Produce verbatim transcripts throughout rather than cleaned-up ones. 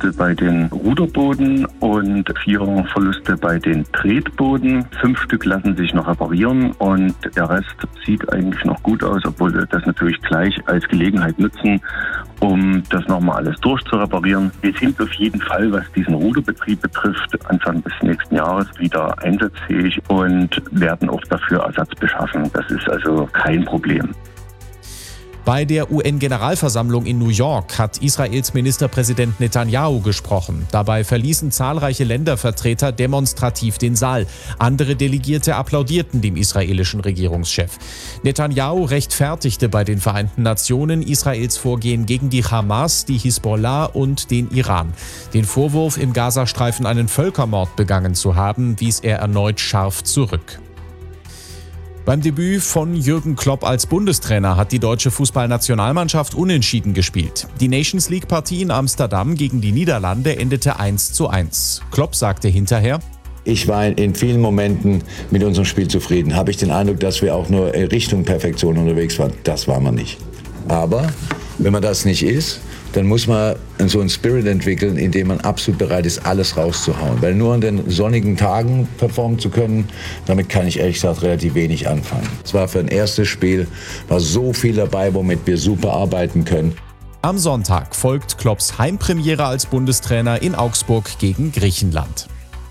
Verluste bei den Ruderbooten und vier Verluste bei den Tretbooten. Fünf Stück lassen sich noch reparieren und der Rest sieht eigentlich noch gut aus, obwohl wir das natürlich gleich als Gelegenheit nutzen, um das nochmal alles durchzureparieren. Wir sind auf jeden Fall, was diesen Ruderbetrieb betrifft, Anfang des nächsten Jahres wieder einsatzfähig und werden auch dafür Ersatz beschaffen. Das ist also kein Problem. Bei der U N-Generalversammlung in New York hat Israels Ministerpräsident Netanyahu gesprochen. Dabei verließen zahlreiche Ländervertreter demonstrativ den Saal. Andere Delegierte applaudierten dem israelischen Regierungschef. Netanyahu rechtfertigte bei den Vereinten Nationen Israels Vorgehen gegen die Hamas, die Hisbollah und den Iran. Den Vorwurf, im Gazastreifen einen Völkermord begangen zu haben, wies er erneut scharf zurück. Beim Debüt von Jürgen Klopp als Bundestrainer hat die deutsche Fußballnationalmannschaft unentschieden gespielt. Die Nations League-Partie in Amsterdam gegen die Niederlande endete eins zu eins. Klopp sagte hinterher: Ich war in vielen Momenten mit unserem Spiel zufrieden. Habe ich den Eindruck, dass wir auch nur Richtung Perfektion unterwegs waren? Das waren wir nicht. Aber wenn man das nicht ist, dann muss man so einen Spirit entwickeln, in dem man absolut bereit ist, alles rauszuhauen. Weil nur an den sonnigen Tagen performen zu können, damit kann ich ehrlich gesagt relativ wenig anfangen. Es war für ein erstes Spiel, war so viel dabei, womit wir super arbeiten können. Am Sonntag folgt Klopps Heimpremiere als Bundestrainer in Augsburg gegen Griechenland.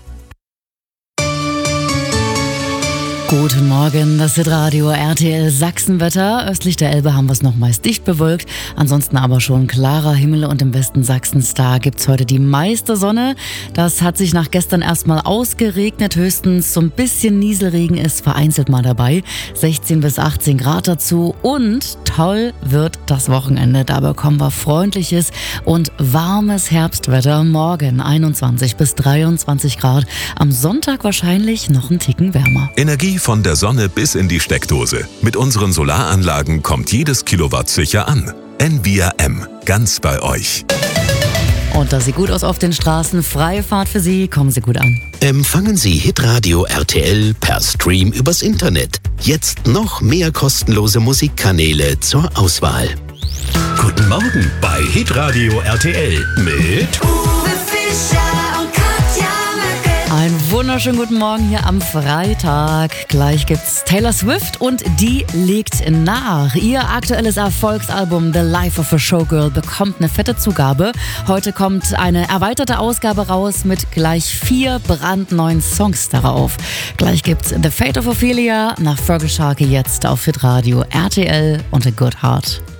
Guten Morgen, das ist Radio R T L Sachsenwetter. Östlich der Elbe haben wir es noch meist dicht bewölkt, ansonsten aber schon klarer Himmel und im Westen Sachsens, da gibt es heute die meiste Sonne. Das hat sich nach gestern erstmal ausgeregnet, höchstens so ein bisschen Nieselregen ist vereinzelt mal dabei. sechzehn bis achtzehn Grad dazu und toll wird das Wochenende. Da bekommen wir freundliches und warmes Herbstwetter. Morgen einundzwanzig bis dreiundzwanzig Grad, am Sonntag wahrscheinlich noch einen Ticken wärmer. Energie von der Sonne bis in die Steckdose. Mit unseren Solaranlagen kommt jedes Kilowatt sicher an. Envia M, ganz bei euch. Und das sieht gut aus auf den Straßen. Freie Fahrt für Sie, kommen Sie gut an. Empfangen Sie Hitradio R T L per Stream übers Internet. Jetzt noch mehr kostenlose Musikkanäle zur Auswahl. Guten Morgen bei Hitradio R T L mit Uwe Fischer und Katja Möcke. Einen wunderschönen guten Morgen hier am Freitag. Gleich gibt's Taylor Swift und die legt nach. Ihr aktuelles Erfolgsalbum The Life of a Showgirl bekommt eine fette Zugabe. Heute kommt eine erweiterte Ausgabe raus mit gleich vier brandneuen Songs darauf. Gleich gibt's The Fate of Ophelia nach Fergal Sharkey jetzt auf Hitradio R T L und A Good Heart.